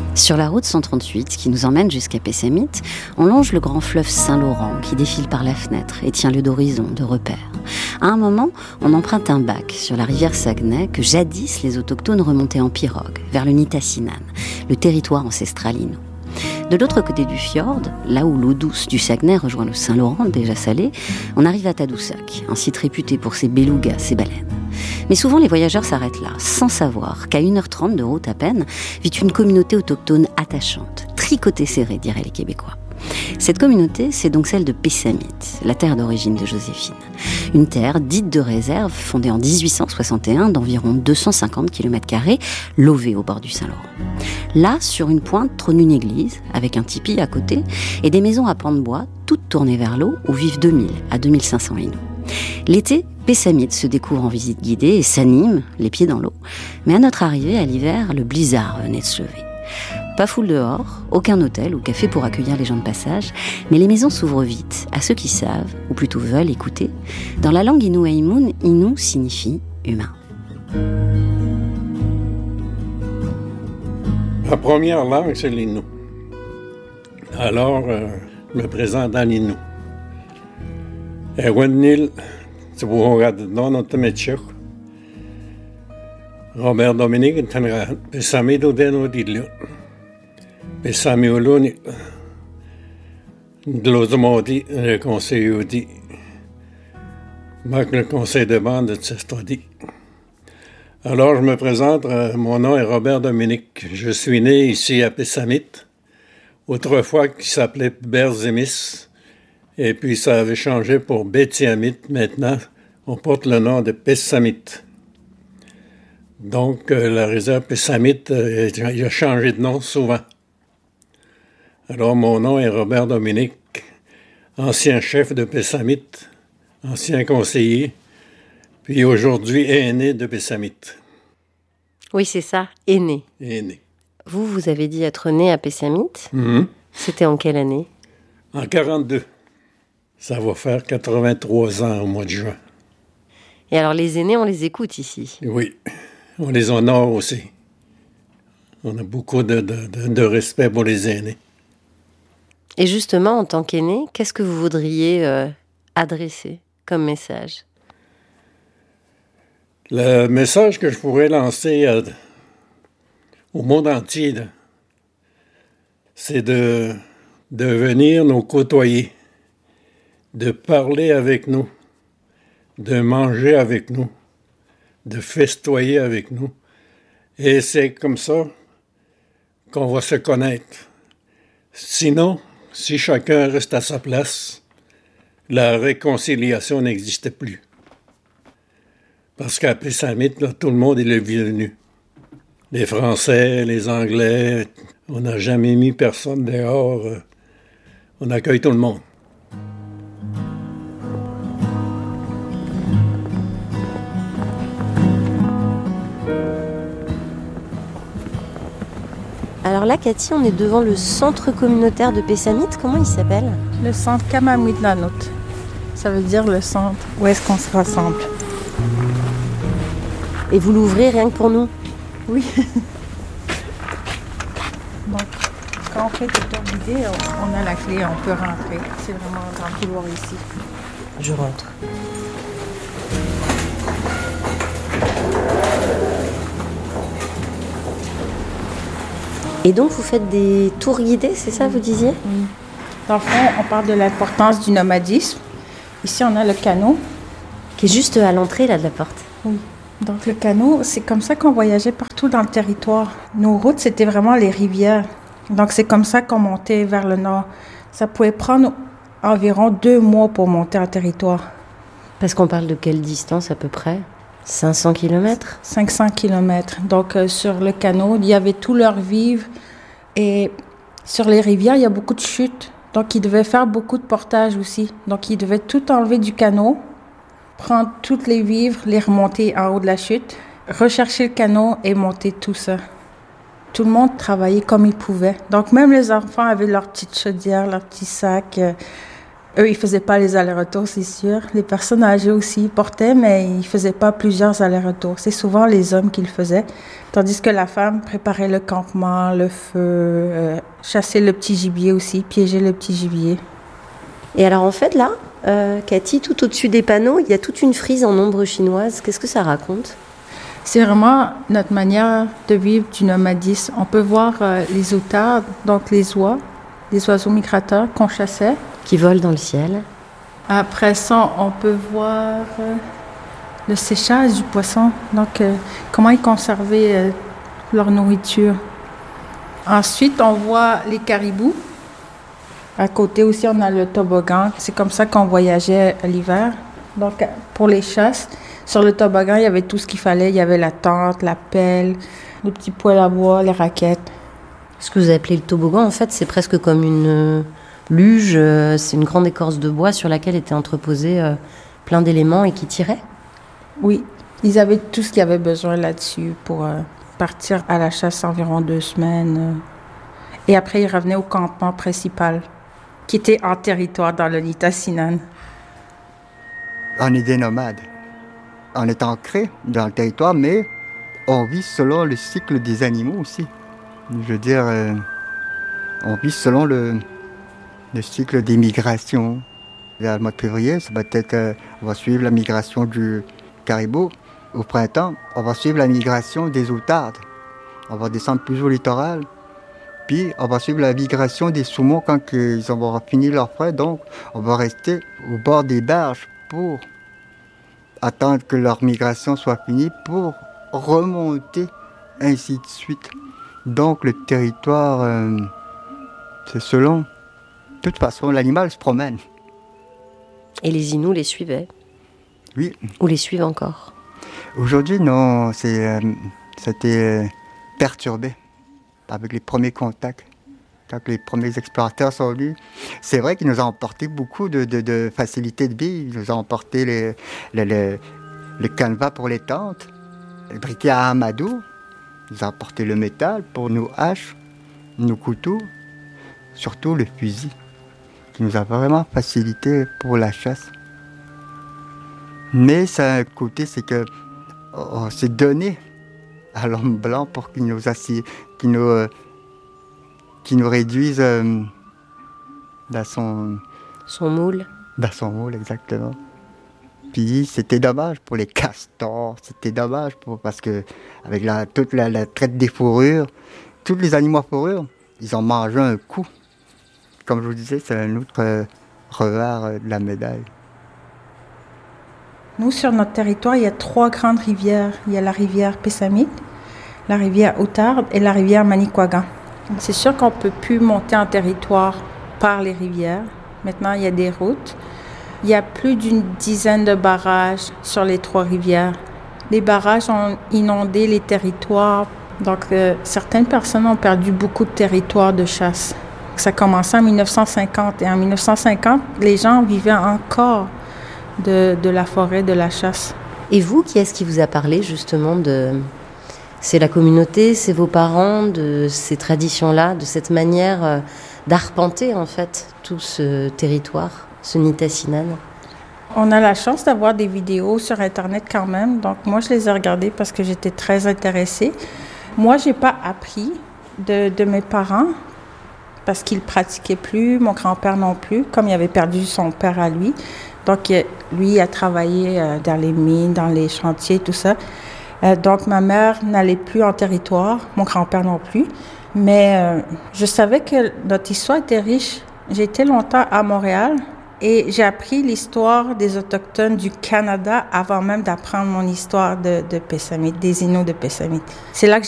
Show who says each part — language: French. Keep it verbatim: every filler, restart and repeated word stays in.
Speaker 1: Sur la route cent trente-huit qui nous emmène jusqu'à Pessamit, on longe le grand fleuve Saint-Laurent qui défile par la fenêtre et tient lieu d'horizon, de repère. À un moment, on emprunte un bac sur la rivière Saguenay que jadis les autochtones remontaient en pirogue vers le Nitassinan, le territoire ancestral Innu. De l'autre côté du fjord, là où l'eau douce du Saguenay rejoint le Saint-Laurent, déjà salé, on arrive à Tadoussac, un site réputé pour ses belugas, ses baleines. Mais souvent, les voyageurs s'arrêtent là, sans savoir qu'à une heure trente de route à peine, vit une communauté autochtone attachante, tricotée serrée, diraient les Québécois. Cette communauté, c'est donc celle de Pessamit, la terre d'origine de Joséphine. Une terre dite de réserve, fondée en dix-huit cent soixante et un d'environ deux cent cinquante kilomètres carrés, levée au bord du Saint-Laurent. Là, sur une pointe, trône une église, avec un tipi à côté, et des maisons à pans de bois, toutes tournées vers l'eau, où vivent deux mille à deux mille cinq cents Inuits. L'été, Pessamit se découvre en visite guidée et s'anime, les pieds dans l'eau. Mais à notre arrivée, à l'hiver, le blizzard venait de se lever. Pas foule dehors, aucun hôtel ou café pour accueillir les gens de passage, mais les maisons s'ouvrent vite à ceux qui savent, ou plutôt veulent écouter. Dans la langue Innu-Aimun, Innu signifie humain.
Speaker 2: La première langue, c'est l'Innu. Alors, euh, je me présente dans l'Innu. Ewenil, c'est pour regarder dans notre métier. Robert Dominique, tenra Pessamit ou deno dilio. Pessamit ou l'uni. De l'automodi, le conseil ou dit. Le conseil de bande, c'est dit. Alors, je me présente, mon nom est Robert Dominique. Je suis né ici à Pessamit, autrefois qui s'appelait Berzémis, et puis ça avait changé pour Bétiamit. Maintenant, on porte le nom de Pessamit. Donc, euh, la réserve Pessamit, euh, il a changé de nom souvent. Alors, mon nom est Robert Dominique, ancien chef de Pessamit, ancien conseiller, puis aujourd'hui aîné de Pessamit.
Speaker 3: Oui, c'est ça, aîné.
Speaker 2: Aîné.
Speaker 3: Vous, vous avez dit être né à Pessamit.
Speaker 2: Mm-hmm.
Speaker 3: C'était en quelle année?
Speaker 2: En quarante-deux. Ça va faire quatre-vingt-trois ans au mois de juin.
Speaker 3: Et alors, les aînés, on les écoute ici?
Speaker 2: Oui, on les honore aussi. On a beaucoup de, de, de, de respect pour les aînés.
Speaker 3: Et justement, en tant qu'aîné, qu'est-ce que vous voudriez euh, adresser comme message?
Speaker 2: Le message que je pourrais lancer à, au monde entier, là, c'est de, de venir nous côtoyer, de parler avec nous, de manger avec nous, de festoyer avec nous. Et c'est comme ça qu'on va se connaître. Sinon, si chacun reste à sa place, la réconciliation n'existe plus. Parce qu'à Pessamit, là, tout le monde est le bienvenu. Les Français, les Anglais, on n'a jamais mis personne dehors. On accueille tout le monde.
Speaker 3: Alors là, Cathy, on est devant le centre communautaire de Pessamit. Comment il s'appelle?
Speaker 4: Le centre Kamamwitlanut. Ça veut dire le centre où est-ce qu'on se rassemble.
Speaker 3: Et vous l'ouvrez rien que pour nous?
Speaker 4: Oui. Donc, quand on fait le tour guidé, on a la clé, on peut rentrer. C'est vraiment un grand couloir ici.
Speaker 3: Je rentre. Et donc, vous faites des tours guidés, c'est ça, vous disiez?
Speaker 4: Oui. Dans le fond, on parle de l'importance du nomadisme. Ici, on a le canot.
Speaker 3: Qui est juste à l'entrée, là, de la porte.
Speaker 4: Oui. Donc, le canot, c'est comme ça qu'on voyageait partout dans le territoire. Nos routes, c'était vraiment les rivières. Donc, c'est comme ça qu'on montait vers le nord. Ça pouvait prendre environ deux mois pour monter en territoire.
Speaker 3: Parce qu'on parle de quelle distance, à peu près? cinq cents kilomètres?
Speaker 4: cinq cents kilomètres. Donc, euh, sur le canot, il y avait tous leurs vivres. Et sur les rivières, il y a beaucoup de chutes. Donc, ils devaient faire beaucoup de portage aussi. Donc, ils devaient tout enlever du canot, prendre toutes les vivres, les remonter en haut de la chute, rechercher le canot et monter tout ça. Tout le monde travaillait comme il pouvait. Donc, même les enfants avaient leur petite chaudière, leur petit sac. Euh, Eux, ils faisaient pas les allers-retours, c'est sûr. Les personnes âgées aussi ils portaient, mais ils faisaient pas plusieurs allers-retours. C'est souvent les hommes qui le faisaient, tandis que la femme préparait le campement, le feu, euh, chasser le petit gibier aussi, piéger le petit gibier.
Speaker 3: Et alors en fait là, euh, Cathy, tout au-dessus des panneaux, il y a toute une frise en ombre chinoise. Qu'est-ce que ça raconte?
Speaker 4: C'est vraiment notre manière de vivre du nomadisme. On peut voir euh, les outardes, donc les oies, les oiseaux migrateurs qu'on chassait.
Speaker 3: Qui volent dans le ciel.
Speaker 4: Après ça, on peut voir euh, le séchage du poisson, donc euh, comment ils conservaient euh, leur nourriture. Ensuite, on voit les caribous. À côté aussi, on a le toboggan. C'est comme ça qu'on voyageait à l'hiver. Donc, pour les chasses, sur le toboggan, il y avait tout ce qu'il fallait. Il y avait la tente, la pelle, le petit poêle à bois, les raquettes.
Speaker 3: Ce que vous appelez le toboggan, en fait, c'est presque comme une euh, luge. Euh, c'est une grande écorce de bois sur laquelle étaient entreposés euh, plein d'éléments et qui tiraient.
Speaker 4: Oui, ils avaient tout ce qu'ils avaient besoin là-dessus pour euh, partir à la chasse environ deux semaines. Euh. Et après, ils revenaient au campement principal, qui était en territoire dans le Nitassinan.
Speaker 5: On est des nomades. On est ancré dans le territoire, mais on vit selon le cycle des animaux aussi. Je veux dire, euh, on vit selon le, le cycle des migrations. Vers le mois de février, ça va être, euh, on va suivre la migration du caribou. Au printemps, on va suivre la migration des outardes. On va descendre plus au littoral. Puis, on va suivre la migration des saumons quand ils auront fini leur frais. Donc, on va rester au bord des berges pour attendre que leur migration soit finie pour remonter, ainsi de suite. Donc, le territoire, euh, c'est selon. De toute façon, l'animal se promène.
Speaker 3: Et les Inuits les suivaient?
Speaker 5: Oui.
Speaker 3: Ou les suivent encore?
Speaker 5: Aujourd'hui, non. C'est, euh, c'était euh, perturbé avec les premiers contacts. Quand les premiers explorateurs sont venus, c'est vrai qu'ils nous ont apporté beaucoup de, de, de facilités de vie. Ils nous ont apporté les, les, les, les canevas pour les tentes, le briquet à amadou. Ils nous ont apporté le métal pour nos haches, nos couteaux, surtout le fusil, qui nous a vraiment facilité pour la chasse. Mais ça a un côté, c'est que on s'est donné à l'homme blanc pour qu'il nous assie, qu'il nous, euh, qu'il nous réduise euh, dans son...
Speaker 3: Son moule.
Speaker 5: Dans son moule, exactement. Puis c'était dommage pour les castors, c'était dommage pour, parce que avec la, toute la, la traite des fourrures, tous les animaux à fourrure, ils ont mangé un coup. Comme je vous disais, c'est un autre euh, revers euh, de la médaille.
Speaker 4: Nous, sur notre territoire, il y a trois grandes rivières. Il y a la rivière Pessamit, la rivière Outarde et la rivière Manicouagan. C'est sûr qu'on ne peut plus monter en territoire par les rivières. Maintenant, il y a des routes. Il y a plus d'une dizaine de barrages sur les trois rivières. Les barrages ont inondé les territoires. Donc, euh, certaines personnes ont perdu beaucoup de territoires de chasse. Ça a commencé en dix-neuf cent cinquante. Et en dix-neuf cent cinquante, les gens vivaient encore de, de la forêt, de la chasse.
Speaker 3: Et vous, qui est-ce qui vous a parlé justement de... C'est la communauté, c'est vos parents, de ces traditions-là, de cette manière euh, d'arpenter en fait tout ce territoire, ce Nitassinan?
Speaker 4: On a la chance d'avoir des vidéos sur Internet quand même. Donc moi, je les ai regardées parce que j'étais très intéressée. Moi, j'ai pas appris de, de mes parents parce qu'ils pratiquaient plus, mon grand-père non plus, comme il avait perdu son père à lui. Donc lui, il a travaillé euh, dans les mines, dans les chantiers, tout ça. Euh, donc, ma mère n'allait plus en territoire, mon grand-père non plus. Mais euh, je savais que notre histoire était riche. J'ai été longtemps à Montréal et j'ai appris l'histoire des Autochtones du Canada avant même d'apprendre mon histoire de, de Pessamit, des Inuits de Pessamit. C'est là que